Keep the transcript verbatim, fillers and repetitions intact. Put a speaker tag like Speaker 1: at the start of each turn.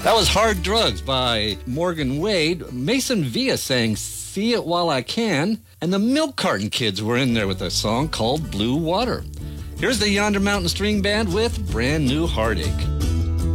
Speaker 1: That was Hard Drugs by Morgan Wade. Mason Villa sang See It While I Can, and the Milk Carton Kids were in there with a song called Blue Water. Here's the Yonder Mountain String Band with Brand New Heartache.